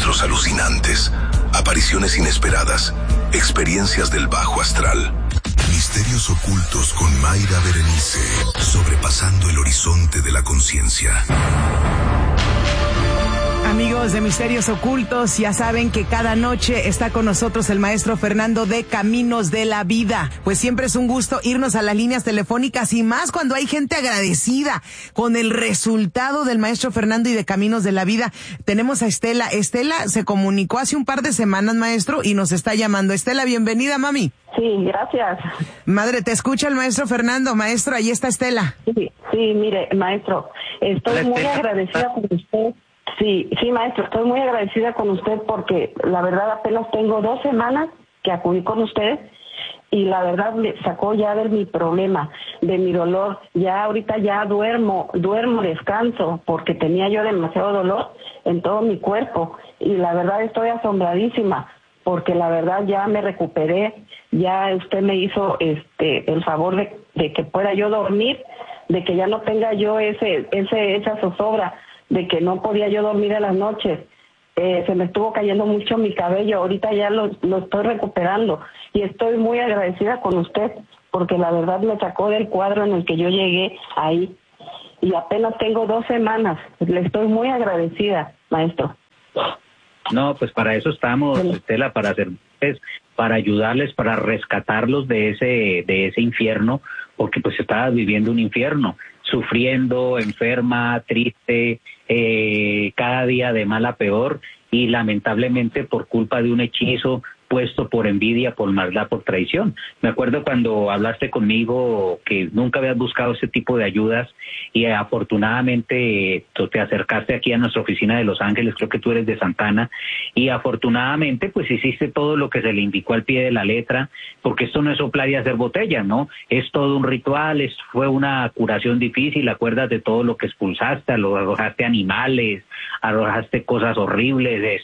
encuentros alucinantes, apariciones inesperadas, experiencias del bajo astral. Misterios ocultos con Mayra Berenice, sobrepasando el horizonte de la conciencia. Amigos de Misterios Ocultos, ya saben que cada noche está con nosotros el maestro Fernando de Caminos de la Vida. Pues siempre es un gusto irnos a las líneas telefónicas y más cuando hay gente agradecida con el resultado del maestro Fernando y de Caminos de la Vida. Tenemos a Estela. Estela se comunicó hace un par de semanas, maestro, y nos está llamando. Estela, bienvenida, mami. Sí, gracias. Madre, te escucha el maestro Fernando. Maestro, ahí está Estela. Sí, mire, maestro, estoy muy agradecida con usted. Sí, maestro, estoy muy agradecida con usted porque la verdad apenas tengo 2 semanas que acudí con usted y la verdad me sacó ya de mi problema, de mi dolor. Ya ahorita ya duermo, descanso porque tenía yo demasiado dolor en todo mi cuerpo y la verdad estoy asombradísima porque la verdad ya me recuperé, ya usted me hizo el favor de que pueda yo dormir, de que ya no tenga yo esa zozobra, de que no podía yo dormir en las noches. Se me estuvo cayendo mucho mi cabello, ahorita ya lo estoy recuperando y estoy muy agradecida con usted porque la verdad me sacó del cuadro en el que yo llegué ahí y apenas tengo 2 semanas. Le estoy muy agradecida, maestro. No, pues para eso estamos, Estela, para ayudarles, para rescatarlos de ese infierno, porque pues estabas viviendo un infierno, sufriendo, enferma, triste, cada día de mal a peor, y lamentablemente por culpa de un hechizo puesto por envidia, por maldad, por traición. Me acuerdo cuando hablaste conmigo que nunca habías buscado ese tipo de ayudas y afortunadamente te acercaste aquí a nuestra oficina de Los Ángeles, creo que tú eres de Santana, y afortunadamente pues hiciste todo lo que se le indicó al pie de la letra, porque esto no es soplar y hacer botella, ¿no? Es todo un ritual, fue una curación difícil, acuerdas de todo lo que expulsaste, arrojaste animales, arrojaste cosas horribles,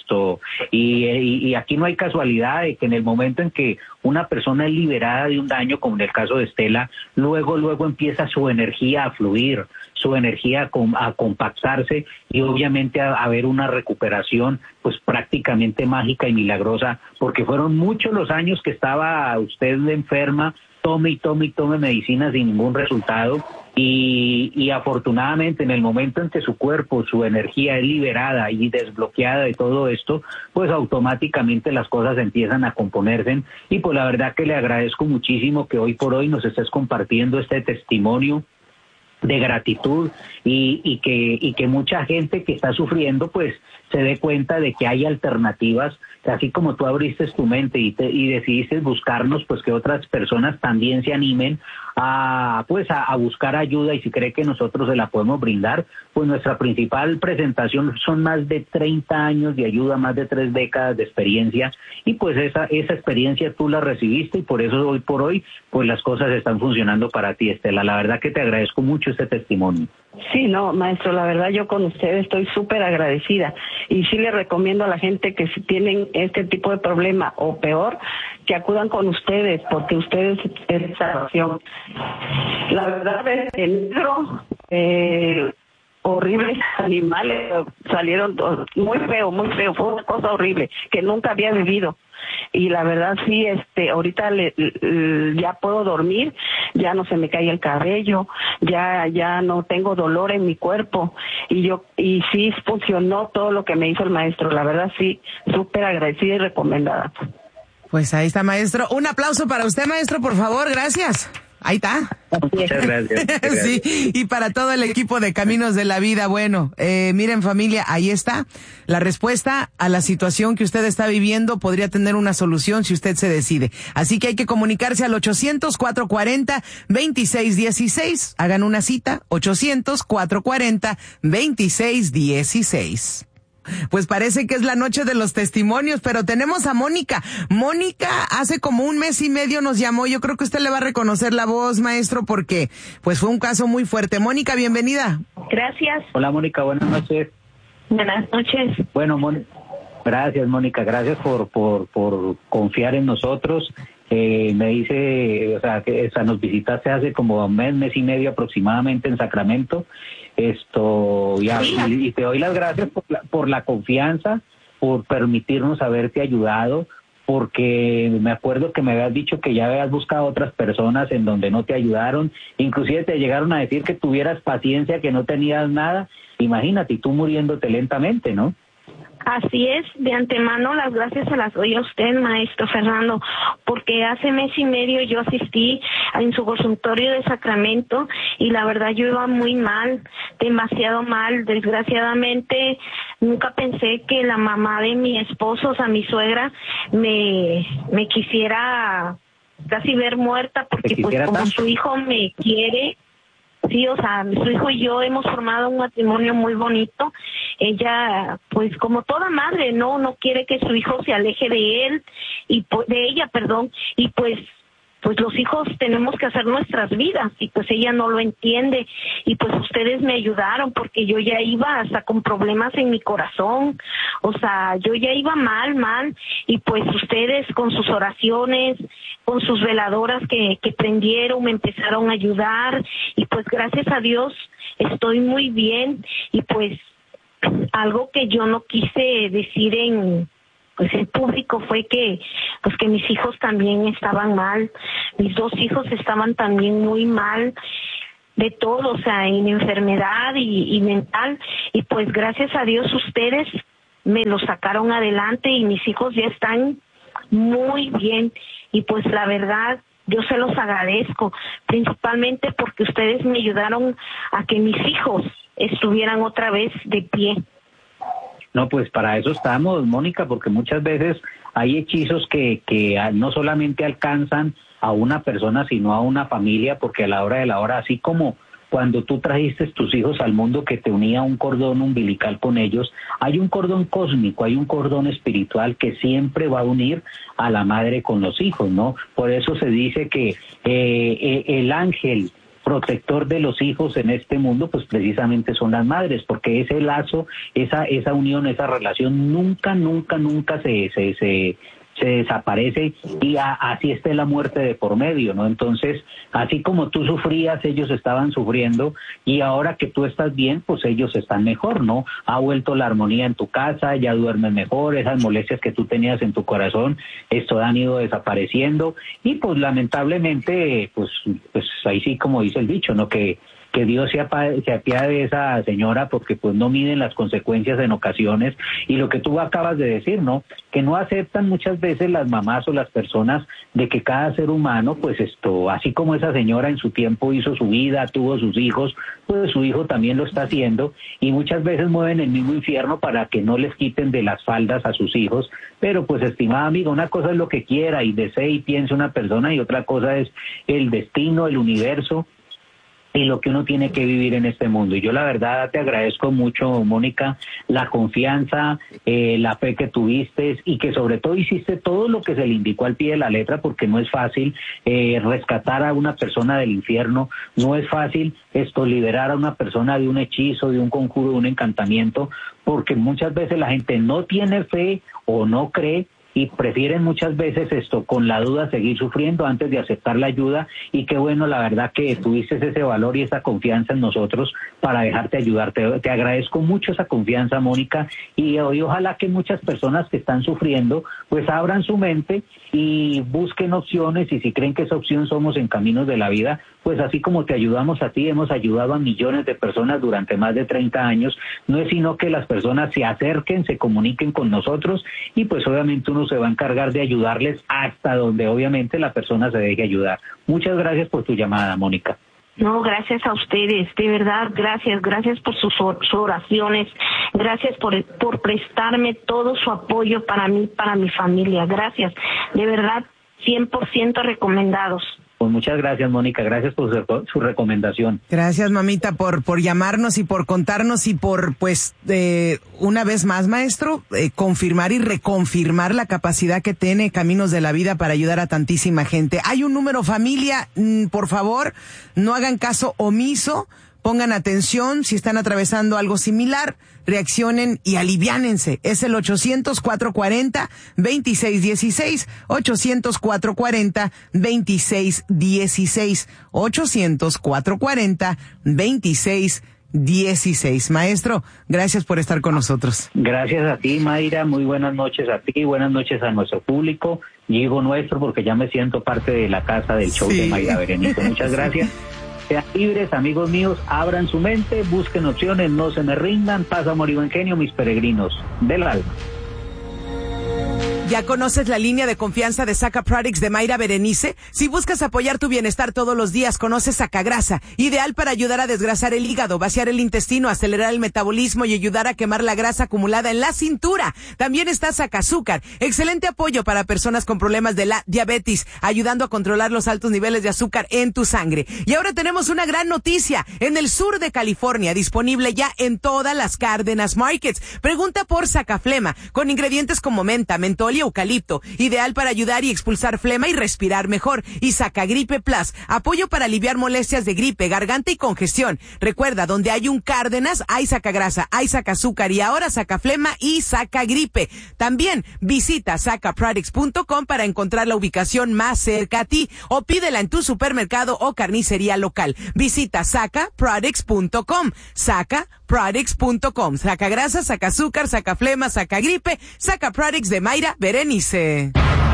y aquí no hay casualidad de que en el momento en que una persona es liberada de un daño, como en el caso de Estela, luego empieza su energía a fluir, su energía a compactarse y obviamente a haber una recuperación pues prácticamente mágica y milagrosa, porque fueron muchos los años que estaba usted enferma, tome medicina sin ningún resultado, y afortunadamente en el momento en que su cuerpo, su energía es liberada y desbloqueada de todo esto, pues automáticamente las cosas empiezan a componerse, y pues la verdad que le agradezco muchísimo que hoy por hoy nos estés compartiendo este testimonio de gratitud y que mucha gente que está sufriendo pues se dé cuenta de que hay alternativas, que así como tú abriste tu mente y decidiste buscarnos, pues que otras personas también se animen a buscar ayuda, y si cree que nosotros se la podemos brindar, pues nuestra principal presentación son más de 30 años de ayuda, más de 3 décadas de experiencia, y pues esa experiencia tú la recibiste y por eso hoy por hoy pues las cosas están funcionando para ti, Estela. La verdad que te agradezco mucho este testimonio. Sí, no, maestro, la verdad yo con usted estoy súper agradecida y sí le recomiendo a la gente que si tienen este tipo de problema o peor, que acudan con ustedes porque ustedes es salvación. La verdad es que el negro, horribles animales salieron muy feo, fue una cosa horrible que nunca había vivido. Y la verdad sí, ahorita ya puedo dormir, ya no se me cae el cabello, ya no tengo dolor en mi cuerpo y sí funcionó todo lo que me hizo el maestro. La verdad sí, súper agradecida y recomendada. Pues ahí está, maestro. Un aplauso para usted, maestro, por favor. Gracias. Ahí está. Muchas gracias. Sí, y para todo el equipo de Caminos de la Vida, bueno, miren familia, ahí está. La respuesta a la situación que usted está viviendo podría tener una solución si usted se decide. Así que hay que comunicarse al 800-440-2616. Hagan una cita, 800-440-2616. Pues parece que es la noche de los testimonios, pero tenemos a Mónica. Mónica hace como 1 mes y medio nos llamó. Yo creo que usted le va a reconocer la voz, maestro, porque pues fue un caso muy fuerte. Mónica, bienvenida. Gracias. Hola, Mónica, buenas noches. Buenas noches. Bueno, gracias, Mónica, gracias por confiar en nosotros. Me dice, que nos visitaste hace como mes y medio aproximadamente en Sacramento. Y te doy las gracias por la confianza, por permitirnos haberte ayudado, porque me acuerdo que me habías dicho que ya habías buscado otras personas en donde no te ayudaron, inclusive te llegaron a decir que tuvieras paciencia, que no tenías nada. Imagínate, y tú muriéndote lentamente, ¿no? Así es, de antemano las gracias se las doy a usted, maestro Fernando, porque hace mes y medio yo asistí en su consultorio de Sacramento y la verdad yo iba muy mal, demasiado mal. Desgraciadamente nunca pensé que la mamá de mi esposo, o sea, mi suegra, me quisiera casi ver muerta, porque pues como tanto. Su hijo me quiere. Sí, o sea, su hijo y yo hemos formado un matrimonio muy bonito. Ella, pues como toda madre, no quiere que su hijo se aleje de él y de ella, y pues los hijos tenemos que hacer nuestras vidas y pues ella no lo entiende y pues ustedes me ayudaron porque yo ya iba hasta con problemas en mi corazón, o sea, yo ya iba mal y pues ustedes con sus oraciones, con sus veladoras que prendieron, me empezaron a ayudar y pues gracias a Dios estoy muy bien y pues algo que yo no quise decir en público fue que mis hijos también estaban mal, mis 2 hijos estaban también muy mal de todo, o sea, en enfermedad y mental, y pues gracias a Dios ustedes me los sacaron adelante y mis hijos ya están muy bien y pues la verdad yo se los agradezco, principalmente porque ustedes me ayudaron a que mis hijos estuvieran otra vez de pie. No, pues para eso estamos, Mónica, porque muchas veces hay hechizos que no solamente alcanzan a una persona, sino a una familia, porque a la hora de la hora, así como cuando tú trajiste tus hijos al mundo que te unía un cordón umbilical con ellos, hay un cordón cósmico, hay un cordón espiritual que siempre va a unir a la madre con los hijos, ¿no? Por eso se dice que el ángel protector de los hijos en este mundo, pues precisamente son las madres, porque ese lazo, esa unión, esa relación nunca se desaparece y así esté la muerte de por medio, ¿no? Entonces, así como tú sufrías, ellos estaban sufriendo y ahora que tú estás bien, pues ellos están mejor, ¿no? Ha vuelto la armonía en tu casa, ya duermes mejor, esas molestias que tú tenías en tu corazón, esto han ido desapareciendo y pues lamentablemente, pues ahí sí como dice el dicho, ¿no? Que Dios se apiade de esa señora porque pues no miden las consecuencias en ocasiones y lo que tú acabas de decir, ¿no? Que no aceptan muchas veces las mamás o las personas de que cada ser humano, pues así como esa señora en su tiempo hizo su vida, tuvo sus hijos, pues su hijo también lo está haciendo y muchas veces mueven el mismo infierno para que no les quiten de las faldas a sus hijos, pero pues estimada amiga, una cosa es lo que quiera y desee y piense una persona y otra cosa es el destino, el universo y lo que uno tiene que vivir en este mundo. Y yo la verdad te agradezco mucho, Mónica, la confianza, la fe que tuviste y que sobre todo hiciste todo lo que se le indicó al pie de la letra, porque no es fácil rescatar a una persona del infierno, no es fácil liberar a una persona de un hechizo, de un conjuro, de un encantamiento, porque muchas veces la gente no tiene fe o no cree y prefieren muchas veces con la duda seguir sufriendo antes de aceptar la ayuda y qué bueno la verdad que tuviste ese valor y esa confianza en nosotros para dejarte ayudar. Te agradezco mucho esa confianza, Mónica, y ojalá que muchas personas que están sufriendo pues abran su mente y busquen opciones y si creen que esa opción somos en Caminos de la Vida, pues así como te ayudamos a ti, hemos ayudado a millones de personas durante más de 30 años, no es sino que las personas se acerquen, se comuniquen con nosotros y pues obviamente uno se va a encargar de ayudarles hasta donde obviamente la persona se deje ayudar. Muchas gracias por tu llamada, Mónica. No, gracias a ustedes, de verdad, gracias por sus oraciones, gracias por prestarme todo su apoyo para mí, para mi familia, gracias, de verdad, 100% recomendados. Pues muchas gracias, Mónica, gracias por su recomendación. Gracias, mamita, por llamarnos y por contarnos y por, una vez más, maestro, confirmar y reconfirmar la capacidad que tiene Caminos de la Vida para ayudar a tantísima gente. Hay un número, familia, por favor, no hagan caso omiso, pongan atención, si están atravesando algo similar, reaccionen y aliviánense. Es el 800-440-2616, 800-440-2616, 800-440-2616. 16. Maestro, gracias por estar con nosotros. Gracias a ti, Mayra. Muy buenas noches a ti, buenas noches a nuestro público. Y digo nuestro porque ya me siento parte de la casa del show de Mayra Berenice. Muchas gracias. Sean libres, amigos míos, abran su mente, busquen opciones, no se me rindan. Paz, amor y buen genio, mis peregrinos del alma. ¿Ya conoces la línea de confianza de Saca Products de Mayra Berenice? Si buscas apoyar tu bienestar todos los días, conoce Sacagrasa, ideal para ayudar a desgrasar el hígado, vaciar el intestino, acelerar el metabolismo y ayudar a quemar la grasa acumulada en la cintura. También está Sacazúcar, excelente apoyo para personas con problemas de la diabetes, ayudando a controlar los altos niveles de azúcar en tu sangre. Y ahora tenemos una gran noticia, en el sur de California, disponible ya en todas las Cárdenas Markets. Pregunta por Sacaflema, con ingredientes como menta, mentol y eucalipto, ideal para ayudar y expulsar flema y respirar mejor. Y Sacagripe Plus, apoyo para aliviar molestias de gripe, garganta y congestión. Recuerda, donde hay un Cárdenas, hay Sacagrasa, hay Sacazúcar y ahora Sacaflema y Sacagripe. También visita sacaproducts.com para encontrar la ubicación más cerca a ti o pídela en tu supermercado o carnicería local. Visita sacaproducts.com, sacaproducts.com. Sacagrasa, Sacazúcar, Sacaflema, Sacagripe, Sacaproducts de Mayra Berenice.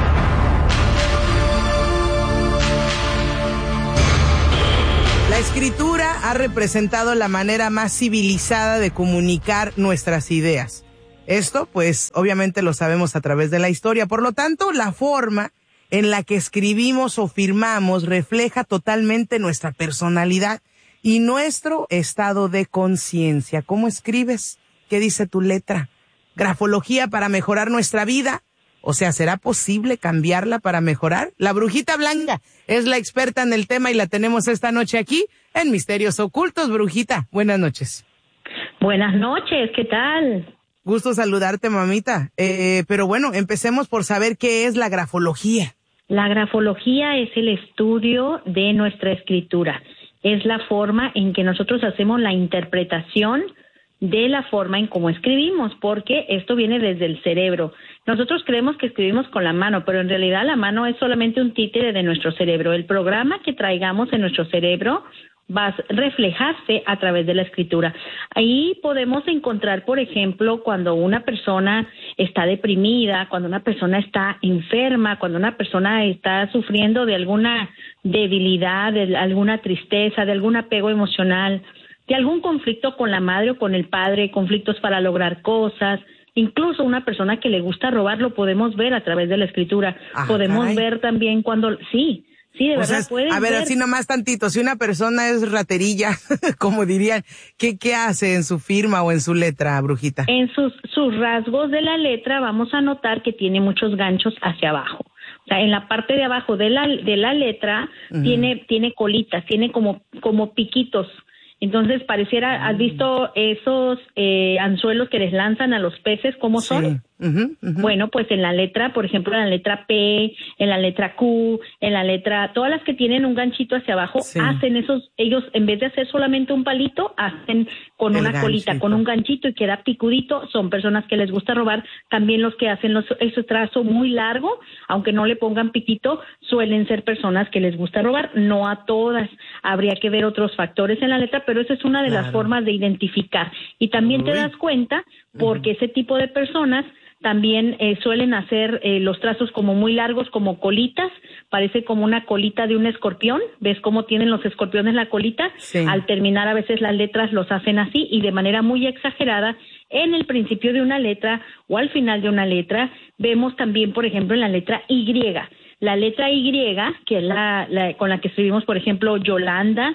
La escritura ha representado la manera más civilizada de comunicar nuestras ideas. Esto, pues, obviamente lo sabemos a través de la historia. Por lo tanto, la forma en la que escribimos o firmamos refleja totalmente nuestra personalidad y nuestro estado de conciencia. ¿Cómo escribes? ¿Qué dice tu letra? ¿Grafología para mejorar nuestra vida? O sea, ¿será posible cambiarla para mejorar? La Brujita Blanca es la experta en el tema y la tenemos esta noche aquí en Misterios Ocultos. Brujita, buenas noches. Buenas noches, ¿qué tal? Gusto saludarte, mamita. Pero bueno, empecemos por saber qué es la grafología. La grafología es el estudio de nuestra escritura. Es la forma en que nosotros hacemos la interpretación de la forma en cómo escribimos, porque esto viene desde el cerebro. Nosotros creemos que escribimos con la mano, pero en realidad la mano es solamente un títere de nuestro cerebro. El programa que traigamos en nuestro cerebro va a reflejarse a través de la escritura. Ahí podemos encontrar, por ejemplo, cuando una persona está deprimida, cuando una persona está enferma, cuando una persona está sufriendo de alguna debilidad, de alguna tristeza, de algún apego emocional, de algún conflicto con la madre o con el padre, conflictos para lograr cosas. Incluso una persona que le gusta robar lo podemos ver a través de la escritura. Podemos ver también cuando... Sí, de verdad pueden. A ver, así nomás tantito, si una persona es raterilla, como dirían, ¿qué hace en su firma o en su letra, Brujita? En sus rasgos de la letra vamos a notar que tiene muchos ganchos hacia abajo. O sea, en la parte de abajo de la letra tiene colitas, tiene como piquitos. Entonces pareciera, ¿has visto esos anzuelos que les lanzan a los peces? ¿Cómo son? Bueno, pues en la letra, por ejemplo, en la letra P, en la letra Q, en la letra, todas las que tienen un ganchito hacia abajo, hacen ellos en vez de hacer solamente un palito, hacen con una colita, con un ganchito y queda picudito. Son personas que les gusta robar. También los que hacen ese trazo muy largo, aunque no le pongan piquito, suelen ser personas que les gusta robar. No a todas. Habría que ver otros factores en la letra, pero esa es una de las formas de identificar. Y también te das cuenta porque ese tipo de personas también suelen hacer los trazos como muy largos, como colitas, parece como una colita de un escorpión. ¿Ves cómo tienen los escorpiones la colita? Al terminar a veces las letras los hacen así y de manera muy exagerada en el principio de una letra o al final de una letra. Vemos también, por ejemplo, en la letra Y. La letra Y, que es la con la que escribimos, por ejemplo, Yolanda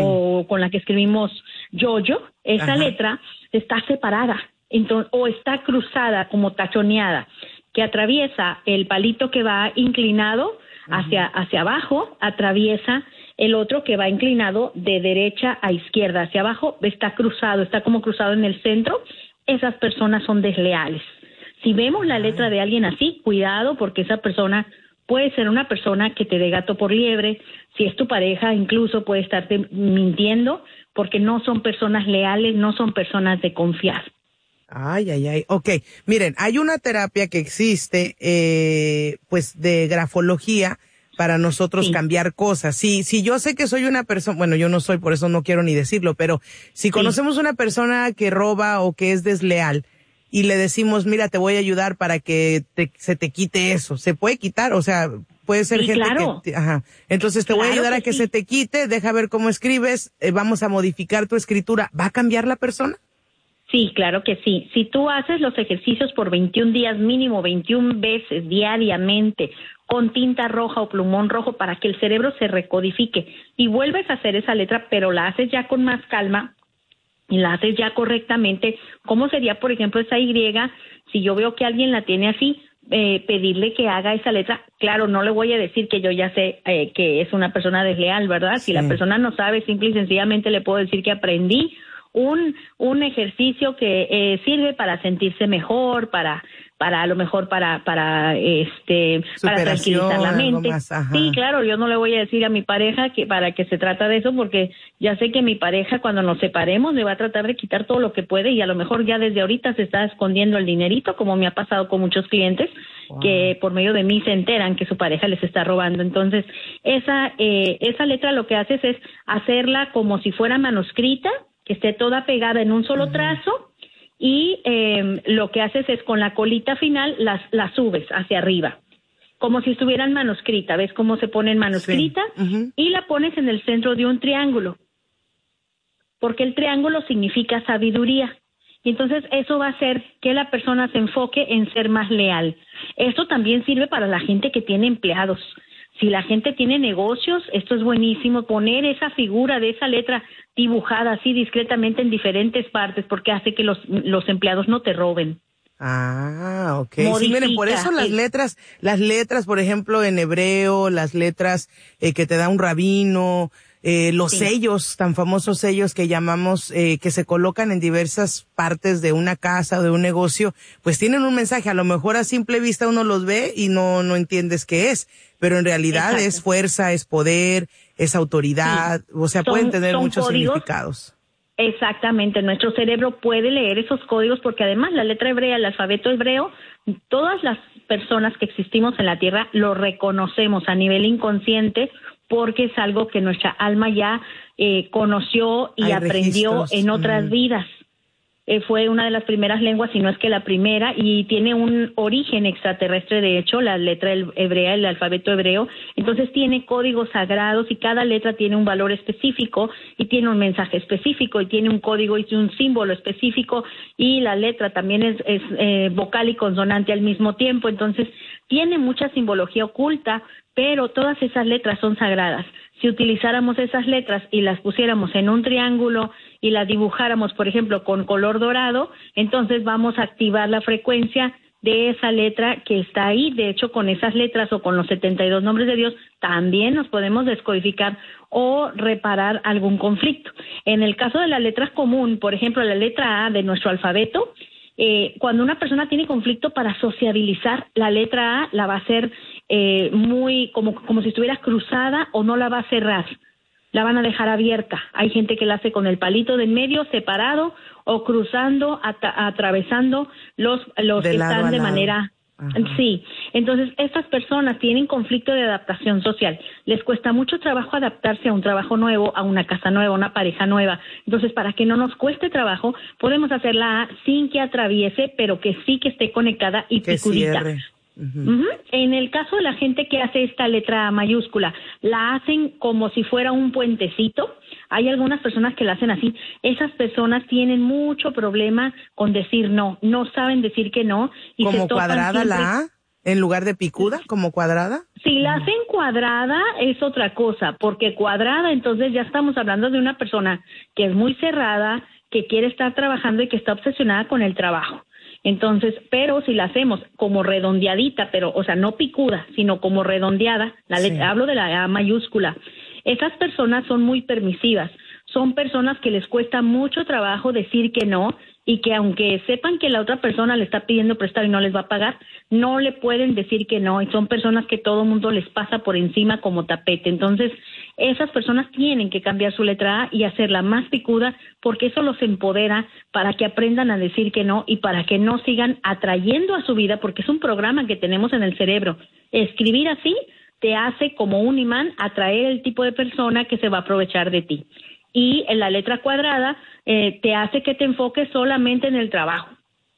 o con la que escribimos Yoyo, esa letra está separada. Entonces, o está cruzada como tachoneada, que atraviesa el palito que va inclinado hacia abajo, atraviesa el otro que va inclinado de derecha a izquierda, hacia abajo, está cruzado, está como cruzado en el centro. Esas personas son desleales. Si vemos la letra de alguien así, cuidado, porque esa persona puede ser una persona que te dé gato por liebre. Si es tu pareja, incluso puede estarte mintiendo, porque no son personas leales, no son personas de confiar. Ok, miren, hay una terapia que existe, pues de grafología para nosotros cambiar cosas. Si yo sé que soy una persona, bueno, yo no soy, por eso no quiero ni decirlo, pero si conocemos una persona que roba o que es desleal y le decimos, mira, te voy a ayudar para que se te quite eso, ¿se puede quitar? O sea, puede ser gente que... Entonces te voy a ayudar a que se te quite, deja ver cómo escribes, vamos a modificar tu escritura. ¿Va a cambiar la persona? Sí, claro que sí. Si tú haces los ejercicios por 21 días, mínimo 21 veces diariamente, con tinta roja o plumón rojo para que el cerebro se recodifique y vuelves a hacer esa letra, pero la haces ya con más calma y la haces ya correctamente, ¿cómo sería, por ejemplo, esa Y? Si yo veo que alguien la tiene así, pedirle que haga esa letra. Claro, no le voy a decir que yo ya sé que es una persona desleal, ¿verdad? Si la persona no sabe, simple y sencillamente le puedo decir que aprendí un ejercicio que sirve para sentirse mejor, para a lo mejor para tranquilizar la mente. Sí, claro, yo no le voy a decir a mi pareja que para qué se trata de eso, porque ya sé que mi pareja cuando nos separemos le va a tratar de quitar todo lo que puede y a lo mejor ya desde ahorita se está escondiendo el dinerito, como me ha pasado con muchos clientes que por medio de mí se enteran que su pareja les está robando. Entonces, esa letra lo que haces es hacerla como si fuera manuscrita, que esté toda pegada en un solo trazo, y lo que haces es con la colita final la subes hacia arriba, como si estuvieran manuscrita. ¿Ves cómo se pone en manuscrita? Y la pones en el centro de un triángulo, porque el triángulo significa sabiduría. Y entonces eso va a hacer que la persona se enfoque en ser más leal. Esto también sirve para la gente que tiene empleados. Si la gente tiene negocios, esto es buenísimo, poner esa figura de esa letra dibujada así discretamente en diferentes partes, porque hace que los empleados no te roben. Ah, okay. Sí, miren, por eso las letras, por ejemplo, en hebreo, las letras que te da un rabino, los sellos, tan famosos sellos que llamamos, que se colocan en diversas partes de una casa o de un negocio, pues tienen un mensaje. A lo mejor a simple vista uno los ve y no entiendes qué es, pero en realidad es fuerza, es poder, es autoridad, o sea, pueden tener muchos significados. Exactamente, nuestro cerebro puede leer esos códigos porque además la letra hebrea, el alfabeto hebreo, todas las personas que existimos en la Tierra lo reconocemos a nivel inconsciente porque es algo que nuestra alma ya conoció y aprendió en otras vidas. Fue una de las primeras lenguas, si no es que la primera, y tiene un origen extraterrestre, de hecho, la letra hebrea, el alfabeto hebreo. Entonces tiene códigos sagrados y cada letra tiene un valor específico y tiene un mensaje específico y tiene un código y un símbolo específico, y la letra también es vocal y consonante al mismo tiempo. Entonces tiene mucha simbología oculta, pero todas esas letras son sagradas. Si utilizáramos esas letras y las pusiéramos en un triángulo y las dibujáramos, por ejemplo, con color dorado, entonces vamos a activar la frecuencia de esa letra que está ahí. De hecho, con esas letras o con los 72 nombres de Dios también nos podemos descodificar o reparar algún conflicto. En el caso de la letra común, por ejemplo, la letra A de nuestro alfabeto, cuando una persona tiene conflicto, para sociabilizar, la letra A la va a hacer muy como si estuviera cruzada, o no la va a cerrar, la van a dejar abierta. Hay gente que la hace con el palito de en medio separado o cruzando, atravesando los que están de manera... Sí, entonces estas personas tienen conflicto de adaptación social, les cuesta mucho trabajo adaptarse a un trabajo nuevo, a una casa nueva, a una pareja nueva. Entonces, para que no nos cueste trabajo, podemos hacer la A sin que atraviese, pero que sí que esté conectada y picudita. En el caso de la gente que hace esta letra mayúscula, la hacen como si fuera un puentecito. Hay algunas personas que la hacen así. Esas personas tienen mucho problema con decir no saben decir que no. Y ¿como se topan cuadrada siempre... la A? ¿En lugar de picuda? ¿Como cuadrada? Si la hacen cuadrada es otra cosa, porque cuadrada entonces ya estamos hablando de una persona que es muy cerrada, que quiere estar trabajando y que está obsesionada con el trabajo. Entonces, pero si la hacemos como redondeadita, pero, o sea, no picuda, sino como redondeada, hablo de la A mayúscula, esas personas son muy permisivas, son personas que les cuesta mucho trabajo decir que no, y que aunque sepan que la otra persona le está pidiendo prestado y no les va a pagar, no le pueden decir que no, y son personas que todo el mundo les pasa por encima como tapete. Entonces, esas personas tienen que cambiar su letra A y hacerla más picuda, porque eso los empodera para que aprendan a decir que no y para que no sigan atrayendo a su vida, porque es un programa que tenemos en el cerebro. Escribir así te hace como un imán atraer el tipo de persona que se va a aprovechar de ti. Y en la letra cuadrada te hace que te enfoques solamente en el trabajo.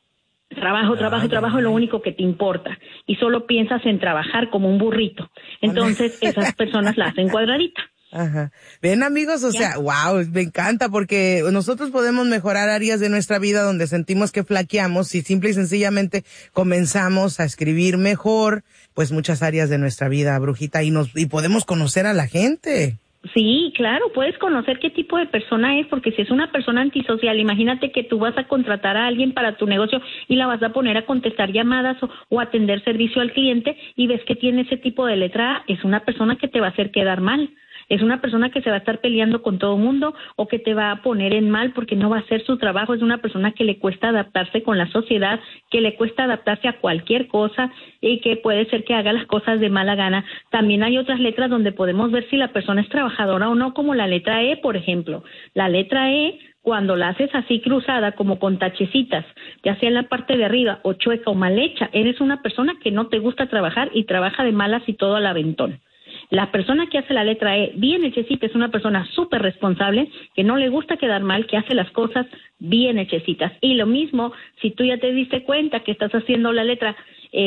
Trabajo es lo único que te importa. Y solo piensas en trabajar como un burrito. Entonces, esas personas la hacen cuadradita. Ajá. Ven, amigos, o sea, wow, me encanta porque nosotros podemos mejorar áreas de nuestra vida donde sentimos que flaqueamos si simple y sencillamente comenzamos a escribir mejor, pues muchas áreas de nuestra vida, Brujita, y podemos conocer a la gente. Sí, claro, puedes conocer qué tipo de persona es, porque si es una persona antisocial, imagínate que tú vas a contratar a alguien para tu negocio y la vas a poner a contestar llamadas o atender servicio al cliente y ves que tiene ese tipo de letra A, es una persona que te va a hacer quedar mal. Es una persona que se va a estar peleando con todo el mundo o que te va a poner en mal porque no va a hacer su trabajo. Es una persona que le cuesta adaptarse con la sociedad, que le cuesta adaptarse a cualquier cosa y que puede ser que haga las cosas de mala gana. También hay otras letras donde podemos ver si la persona es trabajadora o no, como la letra E, por ejemplo. La letra E, cuando la haces así cruzada, como con tachecitas, ya sea en la parte de arriba o chueca o mal hecha, eres una persona que no te gusta trabajar y trabaja de malas y todo al aventón. La persona que hace la letra E bien hechecita es una persona súper responsable, que no le gusta quedar mal, que hace las cosas bien hechecitas. Y lo mismo, si tú ya te diste cuenta que estás haciendo la letra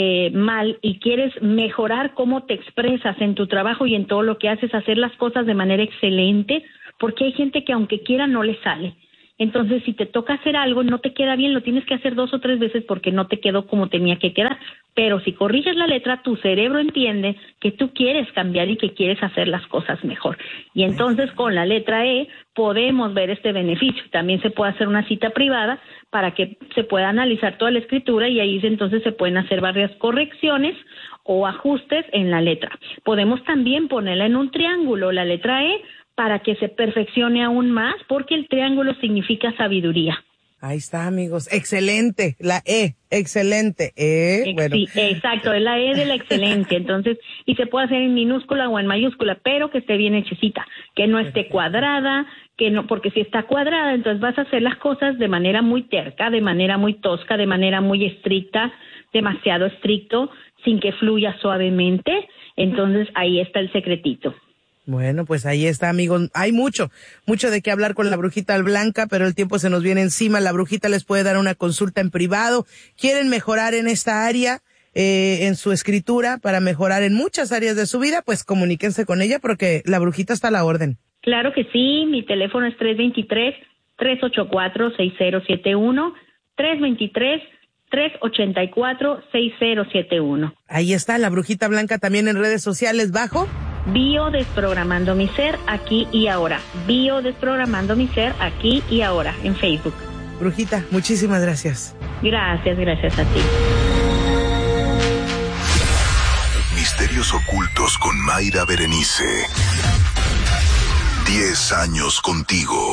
mal y quieres mejorar cómo te expresas en tu trabajo y en todo lo que haces, hacer las cosas de manera excelente, porque hay gente que aunque quiera no le sale. Entonces, si te toca hacer algo, no te queda bien, lo tienes que hacer 2 o 3 veces porque no te quedó como tenía que quedar. Pero si corriges la letra, tu cerebro entiende que tú quieres cambiar y que quieres hacer las cosas mejor. Y entonces, con la letra E, podemos ver este beneficio. También se puede hacer una cita privada para que se pueda analizar toda la escritura y ahí entonces se pueden hacer varias correcciones o ajustes en la letra. Podemos también ponerla en un triángulo, la letra E, para que se perfeccione aún más, porque el triángulo significa sabiduría. Ahí está, amigos. Excelente. La E. Excelente. Bueno. Sí, exacto. Es la E de la excelente. Entonces, y se puede hacer en minúscula o en mayúscula, pero que esté bien hechecita. Que no esté cuadrada, que no, porque si está cuadrada, entonces vas a hacer las cosas de manera muy terca, de manera muy tosca, de manera muy estricta, demasiado estricto, sin que fluya suavemente. Entonces, ahí está el secretito. Bueno, pues ahí está, amigos. Hay mucho de qué hablar con la Brujita Blanca, pero el tiempo se nos viene encima. La Brujita les puede dar una consulta en privado. ¿Quieren mejorar en esta área, en su escritura, para mejorar en muchas áreas de su vida? Pues comuníquense con ella porque la Brujita está a la orden. Claro que sí. Mi teléfono es 323-384-6071, 323-384-6071. Ahí está, la Brujita Blanca también en redes sociales, bajo Bio Desprogramando mi Ser, aquí y ahora. Bio Desprogramando mi Ser, aquí y ahora, en Facebook. Brujita, muchísimas gracias. Gracias a ti. Misterios ocultos con Mayra Berenice. 10 años contigo.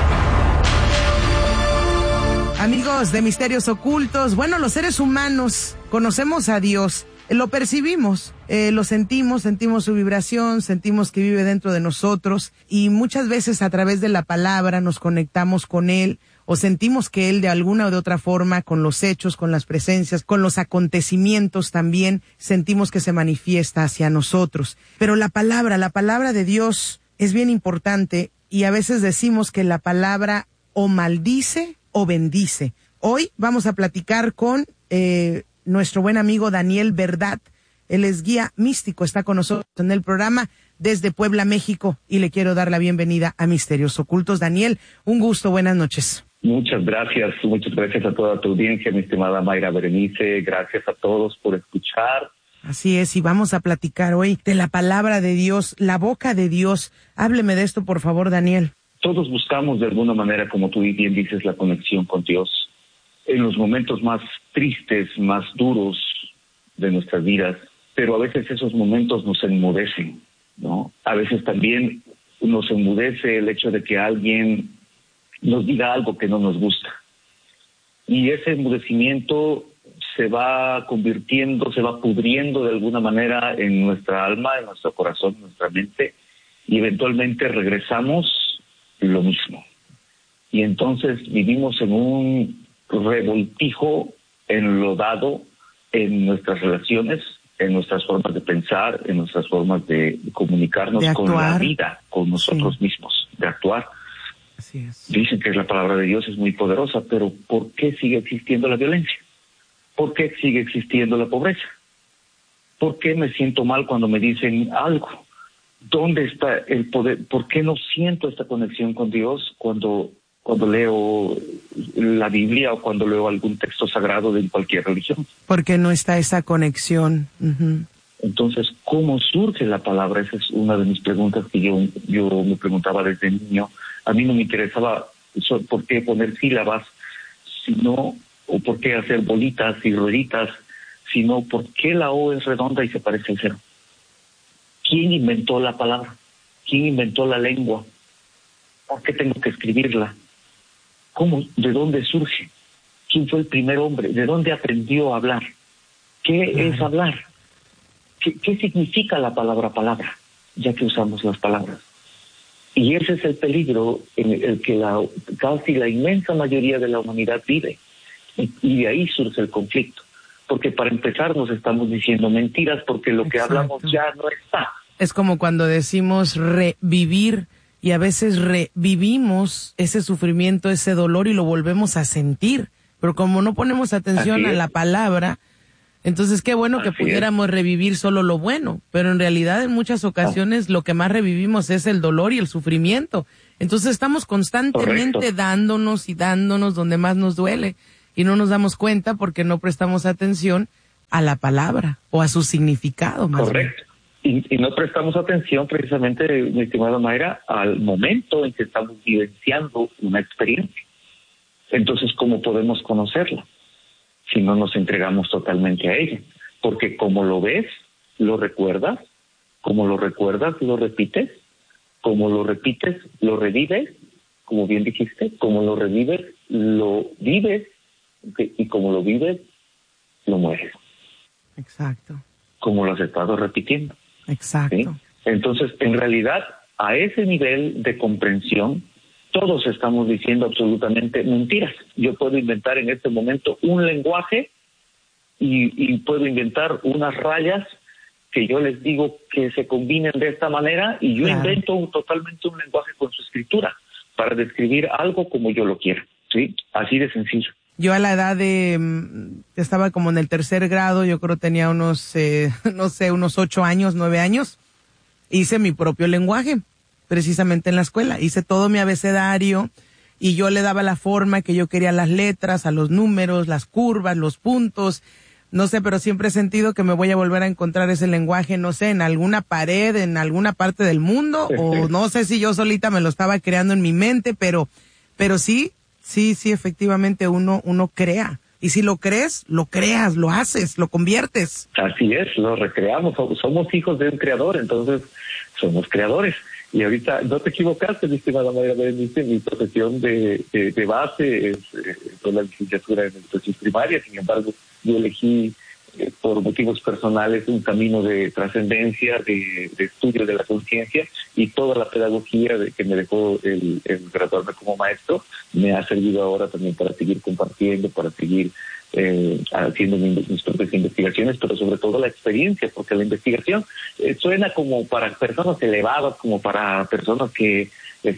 Amigos de Misterios Ocultos, bueno, los seres humanos conocemos a Dios, lo percibimos, lo sentimos su vibración, sentimos que vive dentro de nosotros y muchas veces a través de la palabra nos conectamos con Él o sentimos que Él de alguna o de otra forma, con los hechos, con las presencias, con los acontecimientos también, sentimos que se manifiesta hacia nosotros. Pero la palabra de Dios es bien importante y a veces decimos que la palabra o maldice o bendice. Hoy vamos a platicar con nuestro buen amigo Daniel Verdad. Él es guía místico, está con nosotros en el programa desde Puebla, México, y le quiero dar la bienvenida a Misterios Ocultos. Daniel, un gusto, buenas noches. Muchas gracias a toda tu audiencia, mi estimada Mayra Berenice, gracias a todos por escuchar. Así es, y vamos a platicar hoy de la palabra de Dios, la boca de Dios. Hábleme de esto, por favor, Daniel. Todos buscamos de alguna manera, como tú bien dices, la conexión con Dios. En los momentos más tristes, más duros de nuestras vidas, pero a veces esos momentos nos enmudecen, ¿no? A veces también nos enmudece el hecho de que alguien nos diga algo que no nos gusta. Y ese enmudecimiento se va convirtiendo, se va pudriendo de alguna manera en nuestra alma, en nuestro corazón, en nuestra mente, y eventualmente regresamos lo mismo. Y entonces vivimos en un revoltijo enlodado en nuestras relaciones, en nuestras formas de pensar, en nuestras formas de comunicarnos con la vida, con nosotros mismos, de actuar. Así es. Dicen que la palabra de Dios es muy poderosa, pero ¿por qué sigue existiendo la violencia? ¿Por qué sigue existiendo la pobreza? ¿Por qué me siento mal cuando me dicen algo? ¿Dónde está el poder? ¿Por qué no siento esta conexión con Dios cuando leo la Biblia o cuando leo algún texto sagrado de cualquier religión? Porque no está esa conexión. Uh-huh. Entonces, ¿cómo surge la palabra? Esa es una de mis preguntas que yo me preguntaba desde niño. A mí no me interesaba por qué poner sílabas, sino, o por qué hacer bolitas y rueditas, sino por qué la O es redonda y se parece al cero. ¿Quién inventó la palabra? ¿Quién inventó la lengua? ¿Por qué tengo que escribirla? ¿Cómo? ¿De dónde surge? ¿Quién fue el primer hombre? ¿De dónde aprendió a hablar? ¿Qué es hablar? ¿Qué significa la palabra palabra? Ya que usamos las palabras. Y ese es el peligro en el que casi la inmensa mayoría de la humanidad vive. Y de ahí surge el conflicto. Porque para empezar nos estamos diciendo mentiras porque lo que hablamos ya no está. Es como cuando decimos revivir y a veces revivimos ese sufrimiento, ese dolor y lo volvemos a sentir. Pero como no ponemos atención a la palabra, entonces qué bueno que pudiéramos revivir solo lo bueno. Pero en realidad en muchas ocasiones lo que más revivimos es el dolor y el sufrimiento. Entonces estamos constantemente dándonos donde más nos duele. Y no nos damos cuenta porque no prestamos atención a la palabra o a su significado. Más correcto. Y no prestamos atención precisamente, mi estimada Mayra, al momento en que estamos vivenciando una experiencia. Entonces, ¿cómo podemos conocerla si no nos entregamos totalmente a ella? Porque como lo ves, lo recuerdas, como lo recuerdas, lo repites, como lo repites, lo revives, como bien dijiste, como lo revives, lo vives, y como lo vives, lo mueres. Exacto. Como lo has estado repitiendo. Exacto. ¿Sí? Entonces, en realidad, a ese nivel de comprensión, todos estamos diciendo absolutamente mentiras. Yo puedo inventar en este momento un lenguaje y puedo inventar unas rayas que yo les digo que se combinen de esta manera y yo invento totalmente un lenguaje con su escritura para describir algo como yo lo quiera. ¿Sí? Así de sencillo. Yo a la edad estaba como en el 3er grado, yo creo tenía unos 8 años, 9 años, hice mi propio lenguaje, precisamente en la escuela, hice todo mi abecedario y yo le daba la forma que yo quería a las letras, a los números, las curvas, los puntos, no sé, pero siempre he sentido que me voy a volver a encontrar ese lenguaje, no sé, en alguna pared, en alguna parte del mundo, o no sé si yo solita me lo estaba creando en mi mente, pero sí, efectivamente uno crea. Y si lo crees, lo creas, lo haces, lo conviertes. Así es, lo recreamos. Somos hijos de un creador, entonces somos creadores. Y ahorita no te equivocaste, mi estimada Mayra Berenice, mi profesión de base es la licenciatura en educación primaria. Sin embargo, yo elegí por motivos personales un camino de trascendencia, de estudio de la conciencia, y toda la pedagogía que me dejó el graduarme como maestro me ha servido ahora también para seguir compartiendo, para seguir haciendo mis propias investigaciones, pero sobre todo la experiencia, porque la investigación suena como para personas elevadas, como para personas que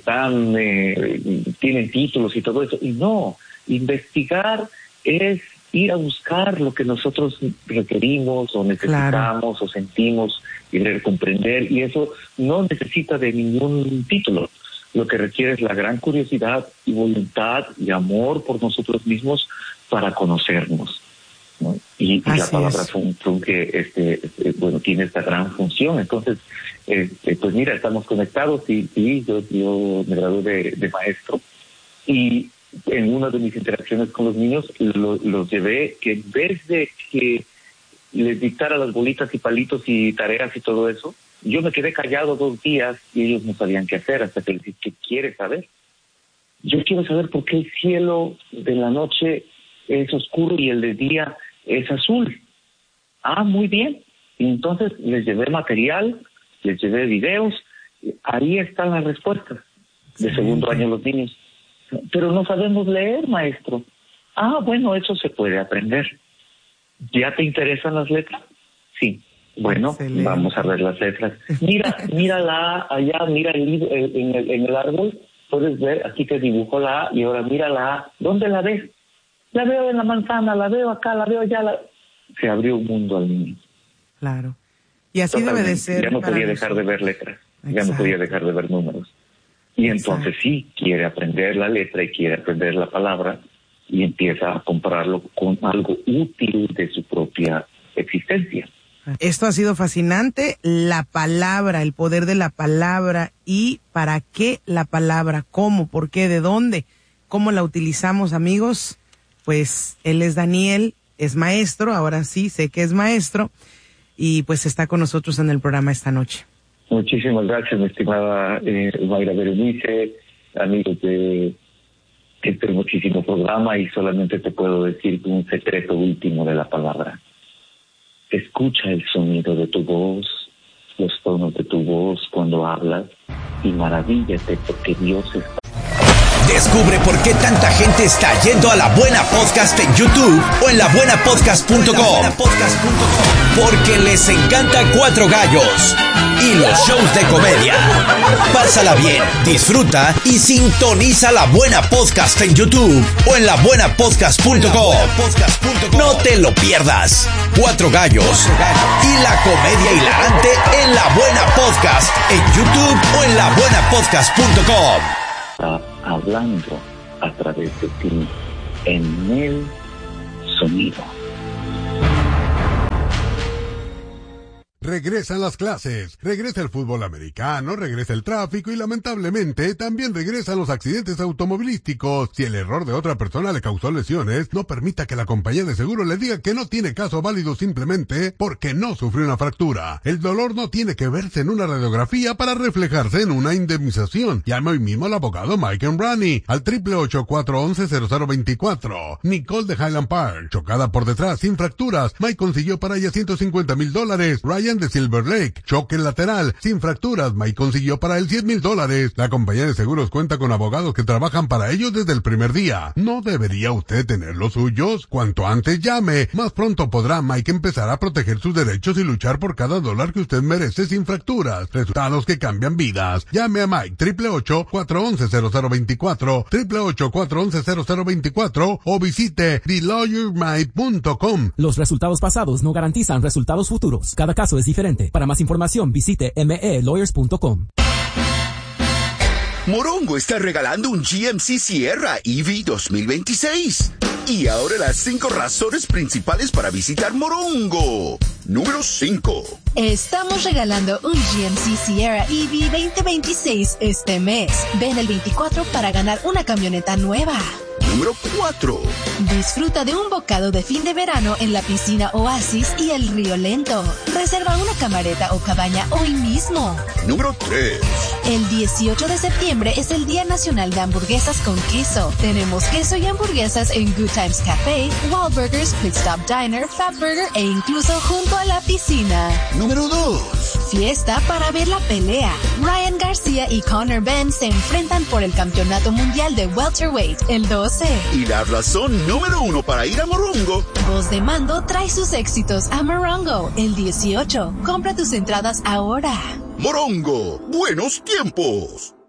tienen títulos y todo eso, y no, investigar es ir a buscar lo que nosotros requerimos o necesitamos o sentimos, querer comprender, y eso no necesita de ningún título. Lo que requiere es la gran curiosidad y voluntad y amor por nosotros mismos para conocernos, ¿no? Y la palabra funke tiene esta gran función. Entonces, pues mira, estamos conectados y yo me gradué de maestro, y en una de mis interacciones con los niños los llevé que en vez de que les dictara las bolitas y palitos y tareas y todo eso, yo me quedé callado 2 días y ellos no sabían qué hacer, hasta que les dije, ¿qué quieres saber? Yo quiero saber por qué el cielo de la noche es oscuro y el de día es azul. Ah, muy bien. Y entonces les llevé material, les llevé videos, ahí están las respuestas de segundo año los niños. Pero no sabemos leer, maestro. Ah, bueno, eso se puede aprender. ¿Ya te interesan las letras? Sí. Bueno, excelente. Vamos a ver las letras. Mírala allá, mira en el árbol, puedes ver, aquí te dibujo la A y ahora mira la A. ¿Dónde la ves? La veo en la manzana, la veo acá, la veo allá. Se abrió un mundo al niño. Claro. Y así Totalmente. debe de ser. Ya no para podía dejar de ver letras, ya no podía dejar de ver números. Y entonces sí, quiere aprender la letra y quiere aprender la palabra y empieza a compararlo con algo útil de su propia existencia. Esto ha sido fascinante, la palabra, el poder de la palabra y para qué la palabra, cómo, por qué, de dónde, cómo la utilizamos, amigos. Pues él es Daniel, es maestro, ahora sí sé que es maestro y pues está con nosotros en el programa esta noche. Muchísimas gracias, mi estimada Mayra Berenice, amigos de este muchísimo programa, y solamente te puedo decir un secreto último de la palabra. Escucha el sonido de tu voz, los tonos de tu voz cuando hablas y maravíllate porque Dios está. Descubre por qué tanta gente está yendo a La Buena Podcast en YouTube o en labuenapodcast.com. Porque les encanta Cuatro Gallos y los shows de comedia. Pásala bien, disfruta y sintoniza La Buena Podcast en YouTube o en labuenapodcast.com. No te lo pierdas. Cuatro Gallos y la comedia hilarante en La Buena Podcast en YouTube o en labuenapodcast.com. Está hablando a través de ti en el sonido. Regresan las clases, regresa el fútbol americano, regresa el tráfico y lamentablemente también regresan los accidentes automovilísticos. Si el error de otra persona le causó lesiones, no permita que la compañía de seguro le diga que no tiene caso válido simplemente porque no sufrió una fractura. El dolor no tiene que verse en una radiografía para reflejarse en una indemnización. Llame hoy mismo al abogado Mike Embrani al 888-411-0024. Nicole de Highland Park, chocada por detrás sin fracturas. Mike consiguió para ella $150,000. Ryan de Silver Lake, choque lateral, sin fracturas, Mike consiguió para él $10,000. La compañía de seguros cuenta con abogados que trabajan para ellos desde el primer día. ¿No debería usted tener los suyos? Cuanto antes llame, más pronto podrá Mike empezar a proteger sus derechos y luchar por cada dólar que usted merece sin fracturas. Resultados que cambian vidas. Llame a Mike 888-411-0024, 888-411-0024 o visite TheLawyerMike.com. Los resultados pasados no garantizan resultados futuros. Cada caso es diferente. Para más información visite melawyers.com. Morongo está regalando un GMC Sierra EV 2026. Y ahora las 5 razones principales para visitar Morongo. Número 5. Estamos regalando un GMC Sierra EV 2026 este mes. Ven el 24 para ganar una camioneta nueva. Número 4. Disfruta de un bocado de fin de verano en la piscina Oasis y el Río Lento. Reserva una camareta o cabaña hoy mismo. Número 3. El 18 de septiembre es el Día Nacional de Hamburguesas con Queso. Tenemos queso y hamburguesas en Good Times Café, Wahlburgers, Pit Stop Diner, Fatburger e incluso junto a la piscina. Número 2. Fiesta para ver la pelea. Ryan García y Conor Benn se enfrentan por el Campeonato Mundial de Welterweight el 12. Y la razón número 1 para ir a Morongo. Voz de Mando trae sus éxitos a Morongo el 18. Compra tus entradas ahora. Morongo, buenos tiempos.